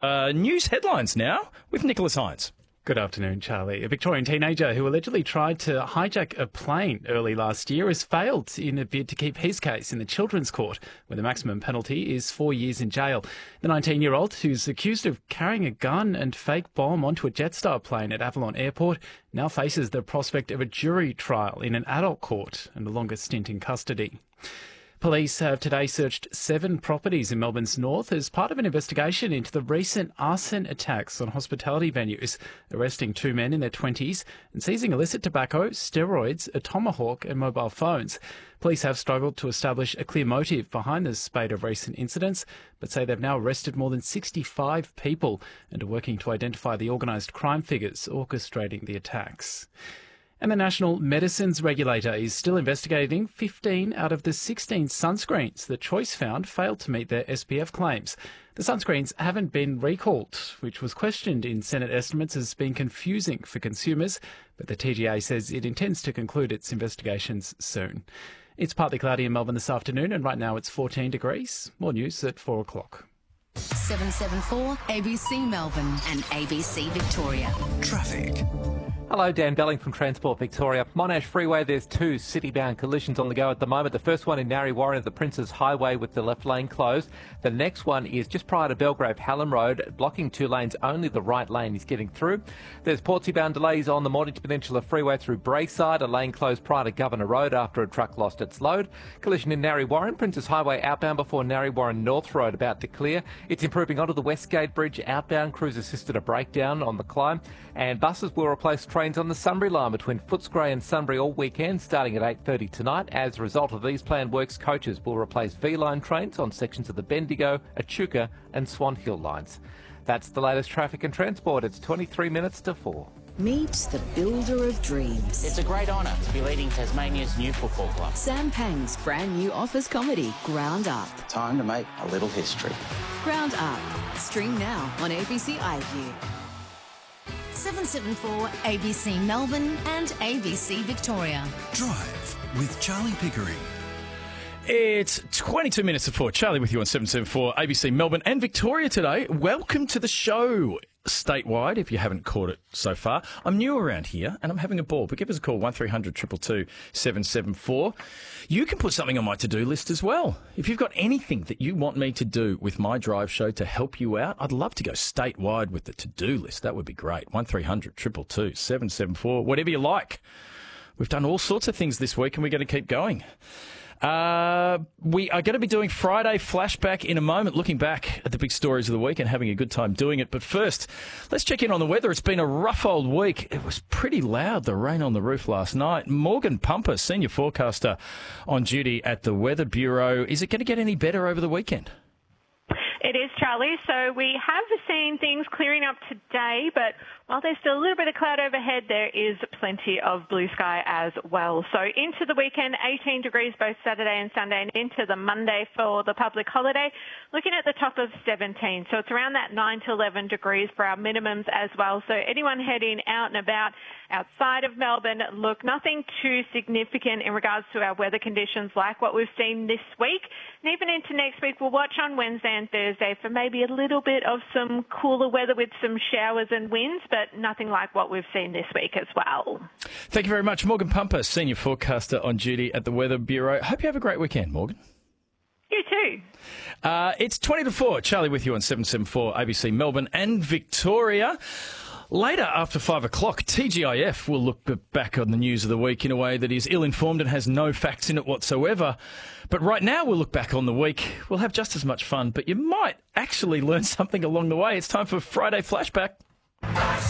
News headlines now with Nicholas Hines. Good afternoon, Charlie. A Victorian teenager who allegedly tried to hijack a plane early last year has failed in a bid to keep his case in the Children's Court, where the maximum penalty is 4 years in jail. The 19-year-old, who's accused of carrying a gun and fake bomb onto a Jetstar plane at Avalon Airport, now faces the prospect of a jury trial in an adult court and a longer stint in custody. Police have today searched 7 properties in Melbourne's north as part of an investigation into the recent arson attacks on hospitality venues, arresting 2 men in their 20s and seizing illicit tobacco, steroids, a tomahawk and mobile phones. Police have struggled to establish a clear motive behind the spate of recent incidents, but say they've now arrested more than 65 people and are working to identify the organised crime figures orchestrating the attacks. And the National Medicines Regulator is still investigating 15 out of the 16 sunscreens that Choice found failed to meet their SPF claims. The sunscreens haven't been recalled, which was questioned in Senate estimates as being confusing for consumers, but the TGA says it intends to conclude its investigations soon. It's partly cloudy in Melbourne this afternoon, and right now it's 14 degrees. More news at 4 o'clock. 774 ABC Melbourne and ABC Victoria. Traffic. Hello, Dan Belling from Transport Victoria. Monash Freeway, there's 2 city-bound collisions on the go at the moment. The first one in Narre Warren at the Princes Highway with the left lane closed. The next one is just prior to Belgrave Hallam Road, blocking 2 lanes. Only the right lane is getting through. There's Portsea-bound delays on the Mornington Peninsula Freeway through Braeside. A lane closed prior to Governor Road after a truck lost its load. Collision in Narre Warren, Princes Highway outbound before Narre Warren North Road about to clear. It's improving onto the Westgate Bridge outbound. Crews assisted a breakdown on the climb. And buses will replace trains on the Sunbury line between Footscray and Sunbury all weekend, starting at 8:30 tonight. As a result of these planned works, coaches will replace V-line trains on sections of the Bendigo, Echuca and Swan Hill lines. That's the latest traffic and transport. It's 23 minutes to 4. Meet the builder of dreams. It's a great honour to be leading Tasmania's new football club. Sam Pang's brand new office comedy, Ground Up. Time to make a little history. Ground Up. Stream now on ABC iView. 774 ABC Melbourne and ABC Victoria. Drive with Charlie Pickering. It's 22 minutes to 4. Charlie with you on 774 ABC Melbourne and Victoria today. Welcome to the show. Statewide, if you haven't caught it so far. I'm new around here and I'm having a ball, but give us a call, 1300 222 774. You can put something on my to-do list as well. If you've got anything that you want me to do with my drive show to help you out, I'd love to go statewide with the to-do list. That would be great. 1300 222 774. Whatever you like. We've done all sorts of things this week and we're going to keep going. We are going to be doing Friday Flashback in a moment, looking back at the big stories of the week and having a good time doing it. But first, let's check in on the weather. It's been a rough old week. It was pretty loud, the rain on the roof last night. Morgan Pumper, senior forecaster on duty at the Weather Bureau. Is it going to get any better over the weekend? It is, Charlie. So we have seen things clearing up today, but while there's still a little bit of cloud overhead, there is plenty of blue sky as well. So into the weekend, 18 degrees both Saturday and Sunday, and into the Monday for the public holiday, looking at the top of 17. So it's around that 9 to 11 degrees for our minimums as well. So anyone heading out and about outside of Melbourne, look, nothing too significant in regards to our weather conditions like what we've seen this week. And even into next week, we'll watch on Wednesday and Thursday for maybe a little bit of some cooler weather with some showers and winds, but nothing like what we've seen this week as well. Thank you very much. Morgan Pumper, senior forecaster on duty at the Weather Bureau. Hope you have a great weekend, Morgan. You too. It's 20 to 4. Charlie with you on 774 ABC Melbourne and Victoria. Later, after 5 o'clock, TGIF will look back on the news of the week in a way that is ill-informed and has no facts in it whatsoever. But right now, we'll look back on the week. We'll have just as much fun, but you might actually learn something along the way. It's time for Friday Flashback.